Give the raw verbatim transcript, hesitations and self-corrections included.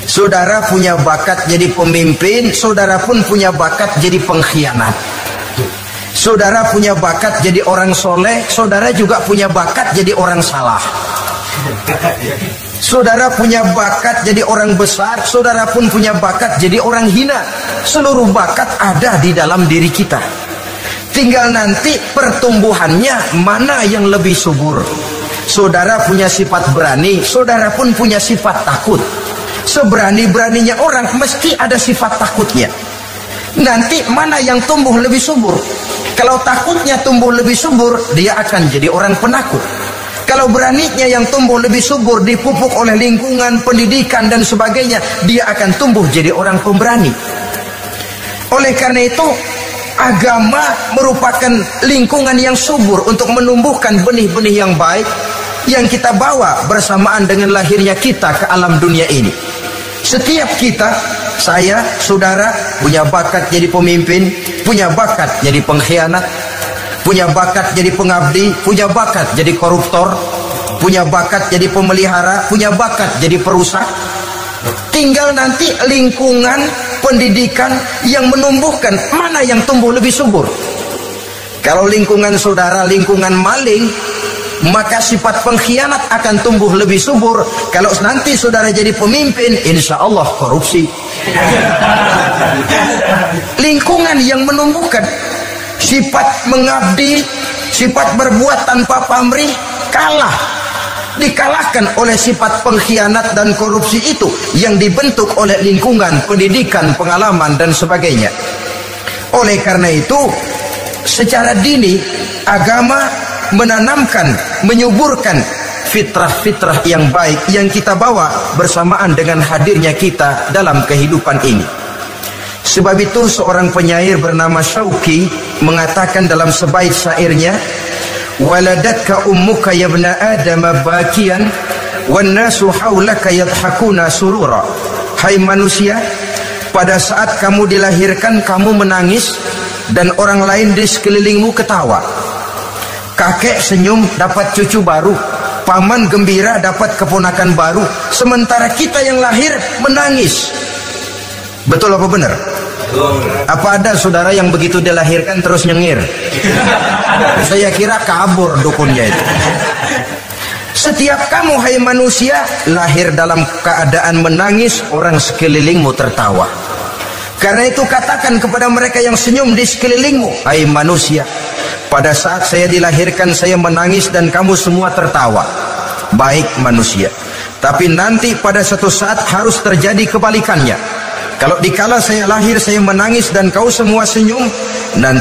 Saudara punya bakat jadi pemimpin, saudara pun punya bakat jadi pengkhianat. Saudara punya bakat jadi orang soleh, saudara juga punya bakat jadi orang salah. Saudara punya bakat jadi orang besar, saudara pun punya bakat jadi orang hina. Seluruh bakat ada di dalam diri kita. Tinggal nanti pertumbuhannya mana yang lebih subur. Saudara punya sifat berani, saudara pun punya sifat takut. Seberani-beraninya orang mesti ada sifat takutnya. Nanti mana yang tumbuh lebih subur? Kalau takutnya tumbuh lebih subur, dia akan jadi orang penakut. Kalau beraninya yang tumbuh lebih subur, dipupuk oleh lingkungan, pendidikan dan sebagainya, dia akan tumbuh jadi orang pemberani. Oleh karena itu, agama merupakan lingkungan yang subur untuk menumbuhkan benih-benih yang baik yang kita bawa bersamaan dengan lahirnya kita ke alam dunia ini. Setiap kita, saya, saudara, punya bakat jadi pemimpin, punya bakat jadi pengkhianat, punya bakat jadi pengabdi, punya bakat jadi koruptor, punya bakat jadi pemelihara, punya bakat jadi perusak. Tinggal nanti lingkungan pendidikan yang menumbuhkan mana yang tumbuh lebih subur. Kalau lingkungan saudara lingkungan maling, maka sifat pengkhianat akan tumbuh lebih subur. Kalau nanti saudara jadi pemimpin, insya Allah korupsi. Lingkungan yang menumbuhkan sifat mengabdi, sifat berbuat tanpa pamrih, kalah, dikalahkan oleh sifat pengkhianat dan korupsi itu yang dibentuk oleh lingkungan, pendidikan, pengalaman dan sebagainya. Oleh karena itu, secara dini agama menanamkan, menyuburkan fitrah-fitrah yang baik yang kita bawa bersamaan dengan hadirnya kita dalam kehidupan ini. Sebab itu seorang penyair bernama Syauqi mengatakan dalam sebaik syairnya, waladatka ummuka ya ibna adam bakian wan nasu haulaka yadhakuna surura. Hai manusia, pada saat kamu dilahirkan kamu menangis dan orang lain di sekelilingmu ketawa. Kakek senyum dapat cucu baru, paman gembira dapat keponakan baru, sementara kita yang lahir menangis. Betul apa benar? Apa ada saudara yang begitu dilahirkan terus nyengir? Saya kira kabur dukunnya itu. Setiap kamu hai manusia lahir dalam keadaan menangis, orang sekelilingmu tertawa. Karena itu katakan kepada mereka yang senyum di sekelilingmu, hai manusia, pada saat saya dilahirkan saya menangis dan kamu semua tertawa. Baik manusia, tapi nanti pada suatu saat harus terjadi kebalikannya. Kalau dikala saya lahir saya menangis dan kau semua senyum, nanti